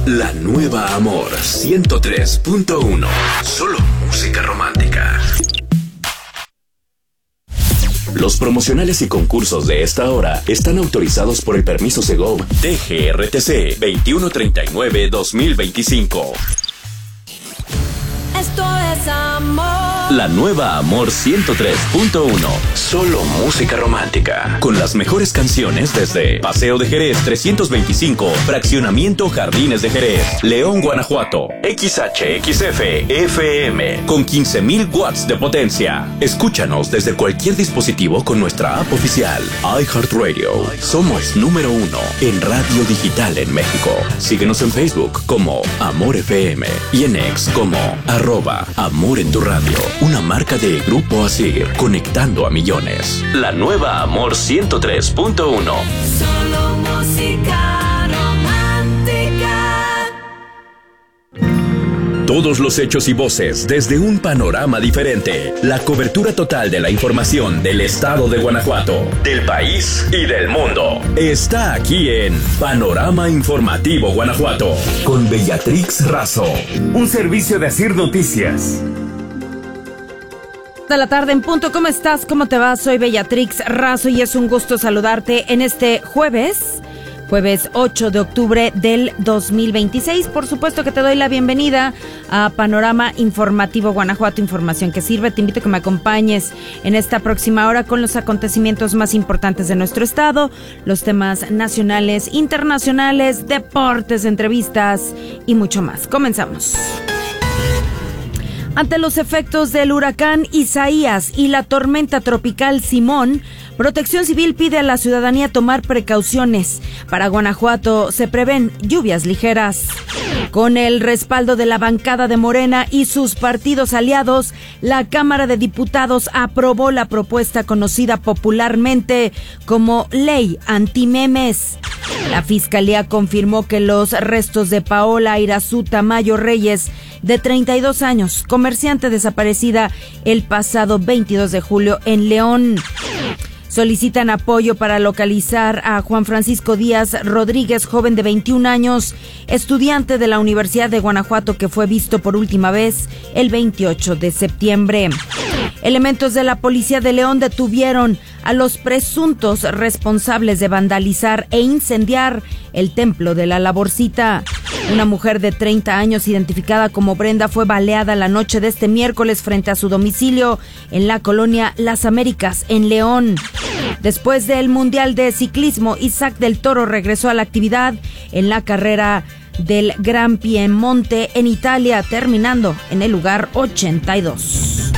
La nueva Amor 103.1. Solo música romántica. Los promocionales y concursos de esta hora están autorizados por el permiso Segov DGRTC 2139-2025. Esto es amor. La nueva Amor 103.1. Solo música romántica. Con las mejores canciones desde Paseo de Jerez 325, Fraccionamiento Jardines de Jerez, León, Guanajuato. XHXF FM con 15,000 watts de potencia. Escúchanos desde cualquier dispositivo con nuestra app oficial iHeartRadio. Somos número 1 en radio digital en México. Síguenos en Facebook como Amor FM y en X como @Amor en tu radio. Una marca de Grupo Asir, conectando a millones. La nueva Amor 103.1. Solo música romántica. Todos los hechos y voces desde un panorama diferente. La cobertura total de la información del estado de Guanajuato, del país y del mundo. Está aquí en Panorama Informativo Guanajuato. Con Bellatrix Razo. Un servicio de Asir Noticias. De la tarde en punto. ¿Cómo estás? ¿Cómo te va? Soy Bellatrix Razo y es un gusto saludarte en este jueves 8 de octubre del 2026. Por supuesto que te doy la bienvenida a Panorama Informativo Guanajuato, información que sirve. Te invito a que me acompañes en esta próxima hora con los acontecimientos más importantes de nuestro estado, los temas nacionales, internacionales, deportes, entrevistas y mucho más. Comenzamos. Ante los efectos del huracán Isaías y la tormenta tropical Simón, Protección Civil pide a la ciudadanía tomar precauciones. Para Guanajuato se prevén lluvias ligeras. Con el respaldo de la bancada de Morena y sus partidos aliados, la Cámara de Diputados aprobó la propuesta conocida popularmente como Ley Antimemes. La Fiscalía confirmó que los restos de Paola Irazú Tamayo Reyes, de 32 años, comerciante desaparecida el pasado 22 de julio en León. Solicitan apoyo para localizar a Juan Francisco Díaz Rodríguez, joven de 21 años, estudiante de la Universidad de Guanajuato que fue visto por última vez el 28 de septiembre. Elementos de la Policía de León detuvieron a los presuntos responsables de vandalizar e incendiar el Templo de la Laborcita. Una mujer de 30 años identificada como Brenda fue baleada la noche de este miércoles frente a su domicilio en la colonia Las Américas, en León. Después del Mundial de Ciclismo, Isaac del Toro regresó a la actividad en la carrera del Gran Piemonte en Italia, terminando en el lugar 82.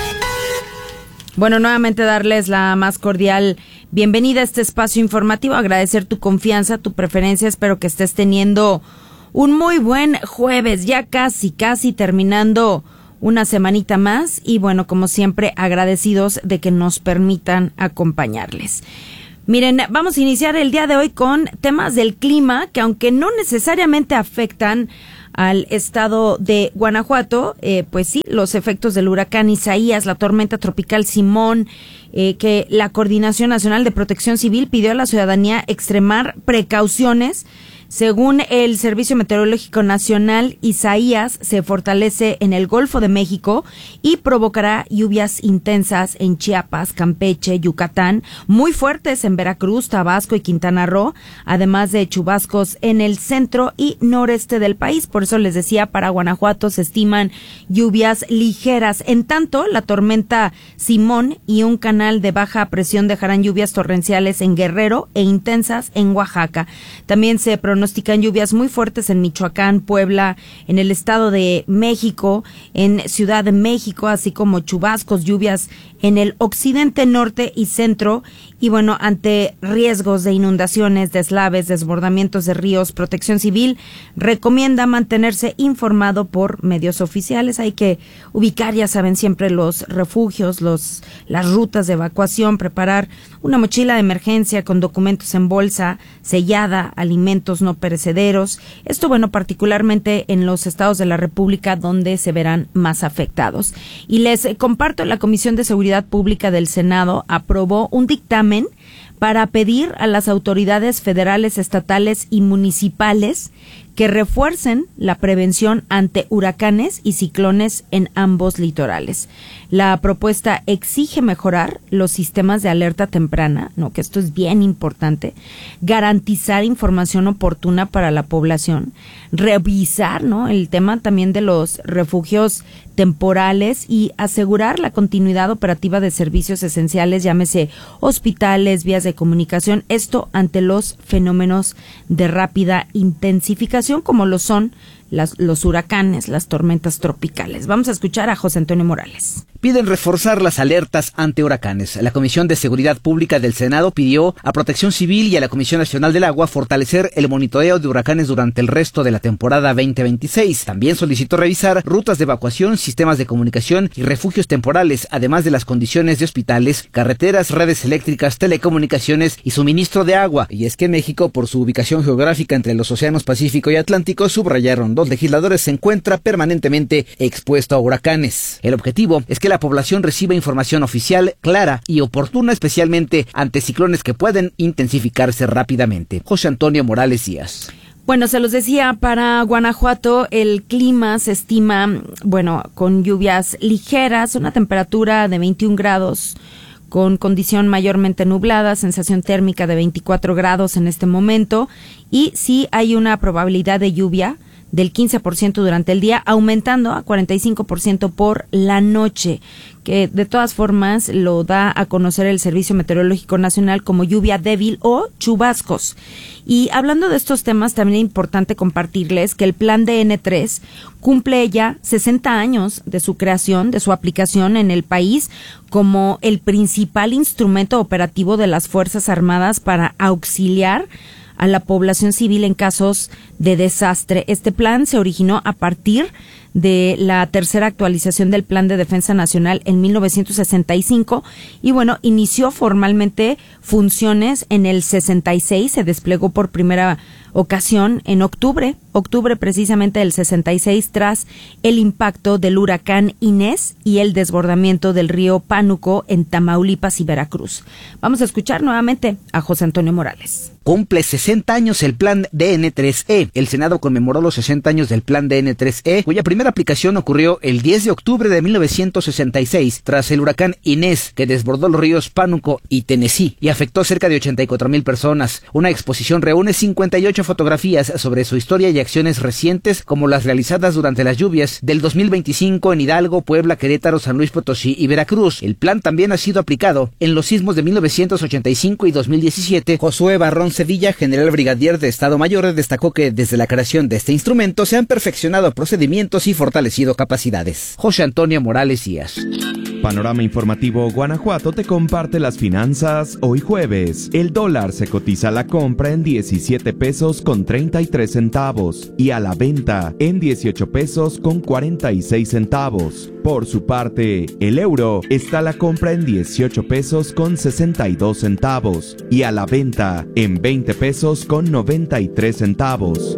Bueno, nuevamente darles la más cordial bienvenida a este espacio informativo, agradecer tu confianza, tu preferencia, espero que estés teniendo un muy buen jueves, ya casi terminando una semanita más y bueno, como siempre, agradecidos de que nos permitan acompañarles. Miren, vamos a iniciar el día de hoy con temas del clima que aunque no necesariamente afectan al estado de Guanajuato, pues sí, los efectos del huracán Isaías, la tormenta tropical Simón, que la Coordinación Nacional de Protección Civil pidió a la ciudadanía extremar precauciones. Según el Servicio Meteorológico Nacional, Isaías se fortalece en el Golfo de México y provocará lluvias intensas en Chiapas, Campeche, Yucatán, muy fuertes en Veracruz, Tabasco y Quintana Roo, además de chubascos en el centro y noreste del país. Por eso les decía, para Guanajuato se estiman lluvias ligeras. En tanto, la tormenta Simón y un canal de baja presión dejarán lluvias torrenciales en Guerrero e intensas en Oaxaca. También se pronostican lluvias muy fuertes en Michoacán, Puebla, en el Estado de México, en Ciudad de México, así como chubascos, lluvias en el occidente, norte y centro. Y bueno, ante riesgos de inundaciones, deslaves, desbordamientos de ríos, Protección Civil recomienda mantenerse informado por medios oficiales. Hay que ubicar, ya saben, siempre los refugios, las rutas de evacuación, preparar una mochila de emergencia con documentos en bolsa, sellada, alimentos no perecederos. Esto, bueno, particularmente en los estados de la República donde se verán más afectados. Y les comparto, la Comisión de Seguridad Pública del Senado aprobó un dictamen para pedir a las autoridades federales, estatales y municipales que refuercen la prevención ante huracanes y ciclones en ambos litorales. La propuesta exige mejorar los sistemas de alerta temprana, ¿no?, que esto es bien importante, garantizar información oportuna para la población, revisar, ¿no?, el tema también de los refugios temporales y asegurar la continuidad operativa de servicios esenciales, llámese hospitales, vías de comunicación, esto ante los fenómenos de rápida intensificación como lo son los huracanes, las tormentas tropicales. Vamos a escuchar a José Antonio Morales. Piden reforzar las alertas ante huracanes. La Comisión de Seguridad Pública del Senado pidió a Protección Civil y a la Comisión Nacional del Agua fortalecer el monitoreo de huracanes durante el resto de la temporada 2026. También solicitó revisar rutas de evacuación, sistemas de comunicación y refugios temporales, además de las condiciones de hospitales, carreteras, redes eléctricas, telecomunicaciones y suministro de agua. Y es que México, por su ubicación geográfica entre los océanos Pacífico y Atlántico, subrayaron, los legisladores, se encuentra permanentemente expuesto a huracanes. El objetivo es que la población reciba información oficial, clara y oportuna, especialmente ante ciclones que pueden intensificarse rápidamente. José Antonio Morales Díaz. Bueno, se los decía, para Guanajuato el clima se estima, con lluvias ligeras, una temperatura de 21 grados, con condición mayormente nublada, sensación térmica de 24 grados en este momento, y sí hay una probabilidad de lluvia del 15% durante el día, aumentando a 45% por la noche, que de todas formas lo da a conocer el Servicio Meteorológico Nacional como lluvia débil o chubascos. Y hablando de estos temas, también es importante compartirles que el plan DN3 cumple ya 60 años de su creación, de su aplicación en el país, como el principal instrumento operativo de las Fuerzas Armadas para auxiliar a la población civil en casos de desastre. Este plan se originó a partir de la tercera actualización del Plan de Defensa Nacional en 1965 y inició formalmente funciones en el 66, se desplegó por primera ocasión en octubre precisamente del 66 tras el impacto del huracán Inés y el desbordamiento del río Pánuco en Tamaulipas y Veracruz. Vamos a escuchar nuevamente a José Antonio Morales. Cumple 60 años el plan DN3E. El Senado conmemoró los 60 años del plan DN3E, cuya primera aplicación ocurrió el 10 de octubre de 1966, tras el huracán Inés, que desbordó los ríos Pánuco y Tennessee y afectó cerca de 84,000 personas. Una exposición reúne 58 fotografías sobre su historia y acciones recientes, como las realizadas durante las lluvias del 2025 en Hidalgo, Puebla, Querétaro, San Luis Potosí y Veracruz. El plan también ha sido aplicado en los sismos de 1985 y 2017. Josué Barrón Cedilla, general brigadier de Estado Mayor, destacó que desde la creación de este instrumento se han perfeccionado procedimientos y fortalecido capacidades. José Antonio Morales Díaz. Panorama Informativo Guanajuato te comparte las finanzas hoy jueves. El dólar se cotiza a la compra en 17 pesos con 33 centavos y a la venta en 18 pesos con 46 centavos. Por su parte, el euro está a la compra en 18 pesos con 62 centavos y a la venta en 20 pesos con 93 centavos.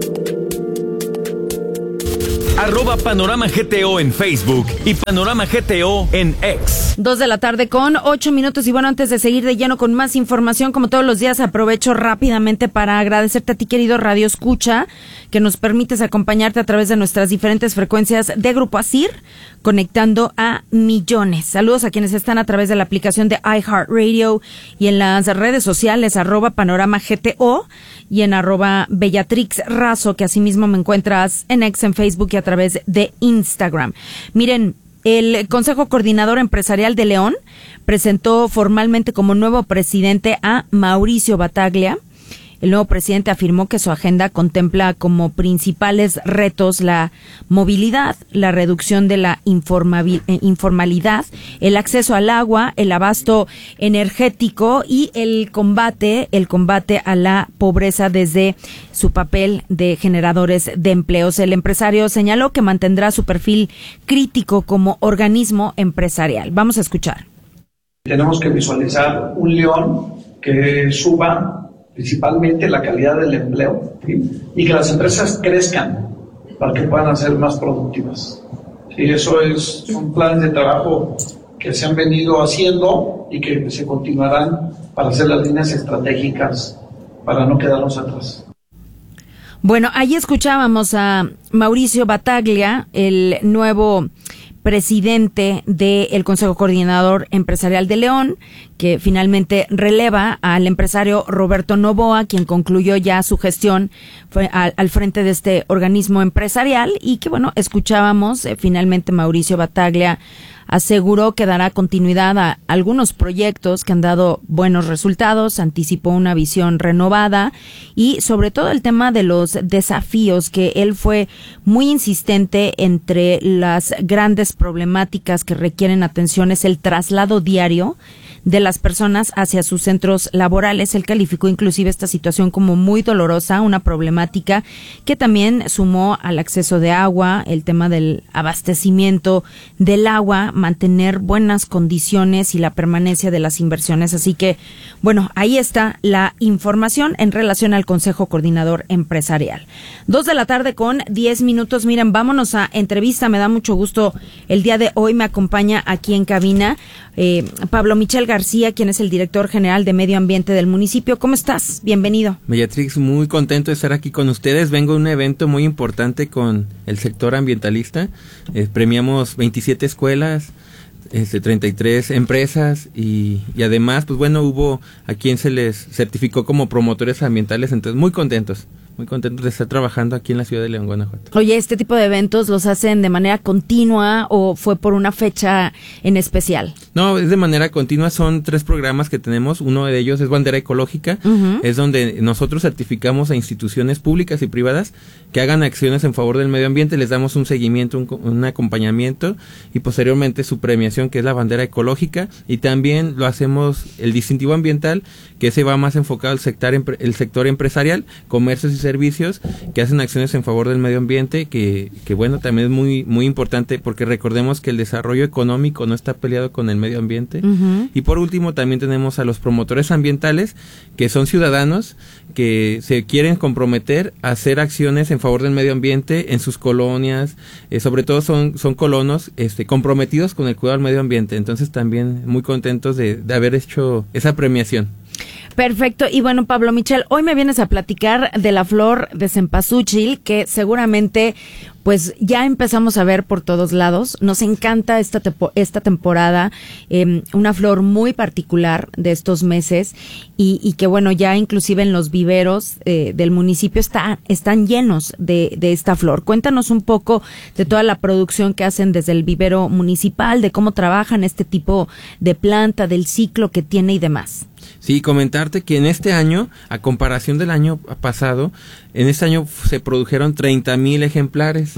@Panorama GTO en Facebook y Panorama GTO en X. 2:08 p.m. y antes de seguir de lleno con más información, como todos los días, aprovecho rápidamente para agradecerte a ti, querido Radio Escucha, que nos permites acompañarte a través de nuestras diferentes frecuencias de Grupo ASIR, conectando a millones. Saludos a quienes están a través de la aplicación de iHeartRadio y en las redes sociales @Panorama GTO y en @Bellatrix Razo, que asimismo me encuentras en X, en Facebook y a través de Instagram. Miren, el Consejo Coordinador Empresarial de León presentó formalmente como nuevo presidente a Mauricio Battaglia. El nuevo presidente afirmó que su agenda contempla como principales retos la movilidad, la reducción de la informalidad, el acceso al agua, el abasto energético y el combate a la pobreza desde su papel de generadores de empleos. El empresario señaló que mantendrá su perfil crítico como organismo empresarial. Vamos a escuchar. Tenemos que visualizar un León que suba principalmente la calidad del empleo, ¿sí? Y que las empresas crezcan para que puedan ser más productivas. Sí, eso son planes de trabajo que se han venido haciendo y que se continuarán para hacer las líneas estratégicas para no quedarnos atrás. Bueno, ahí escuchábamos a Mauricio Battaglia, el nuevo presidente del Consejo Coordinador Empresarial de León, que finalmente releva al empresario Roberto Novoa, quien concluyó ya su gestión al frente de este organismo empresarial, y que bueno, escuchábamos finalmente Mauricio Battaglia aseguró que dará continuidad a algunos proyectos que han dado buenos resultados, anticipó una visión renovada y sobre todo el tema de los desafíos, que él fue muy insistente entre las grandes problemáticas que requieren atención es el traslado diario de las personas hacia sus centros laborales. Él calificó inclusive esta situación como muy dolorosa, una problemática que también sumó al acceso de agua, el tema del abastecimiento del agua, mantener buenas condiciones y la permanencia de las inversiones. Así que, bueno, ahí está la información en relación al Consejo Coordinador Empresarial. 2:10 p.m. Miren, vámonos a entrevista. Me da mucho gusto el día de hoy. Me acompaña aquí en cabina Pablo Michel García, quien es el director general de Medio Ambiente del municipio. ¿Cómo estás? Bienvenido. Beatriz, muy contento de estar aquí con ustedes. Vengo a un evento muy importante con el sector ambientalista. Premiamos 27 escuelas, 33 empresas y además, pues bueno, hubo a quien se les certificó como promotores ambientales. Entonces, muy contentos de estar trabajando aquí en la ciudad de León, Guanajuato. Oye, ¿este tipo de eventos los hacen de manera continua o fue por una fecha en especial? No, es de manera continua. Son 3 programas que tenemos. Uno de ellos es Bandera Ecológica. Es donde nosotros certificamos a instituciones públicas y privadas que hagan acciones en favor del medio ambiente. Les damos un seguimiento, un acompañamiento y posteriormente su premiación, que es la Bandera Ecológica. Y también lo hacemos el distintivo ambiental, que se va más enfocado al sector empresarial, comercios y servicios que hacen acciones en favor del medio ambiente, que bueno, también es muy, muy importante, porque recordemos que el desarrollo económico no está peleado con el medio ambiente. Y por último también tenemos a los promotores ambientales, que son ciudadanos que se quieren comprometer a hacer acciones en favor del medio ambiente en sus colonias, sobre todo son colonos comprometidos con el cuidado del medio ambiente. Entonces también muy contentos de haber hecho esa premiación. Perfecto. Y bueno, Pablo Michel, hoy me vienes a platicar de la flor de cempasúchil, que seguramente pues ya empezamos a ver por todos lados. Nos encanta esta temporada, una flor muy particular de estos meses y que bueno, ya inclusive en los viveros del municipio están llenos de esta flor. Cuéntanos un poco de toda la producción que hacen desde el vivero municipal, de cómo trabajan este tipo de planta, del ciclo que tiene y demás. Sí, comentarte que en este año, a comparación del año pasado, en este año se produjeron 30,000 ejemplares,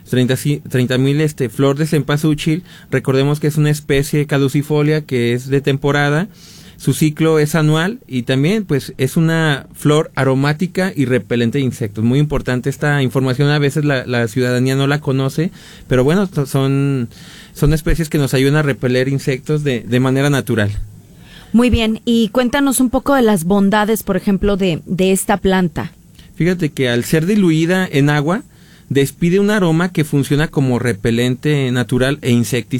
30,000 flor de cempasúchil. Recordemos que es una especie caducifolia que es de temporada. Su ciclo es anual y también pues es una flor aromática y repelente de insectos. Muy importante esta información, a veces la ciudadanía no la conoce, pero bueno, son especies que nos ayudan a repeler insectos de manera natural. Muy bien, y cuéntanos un poco de las bondades, por ejemplo, de esta planta. Fíjate que al ser diluida en agua, despide un aroma que funciona como repelente natural e insecticida.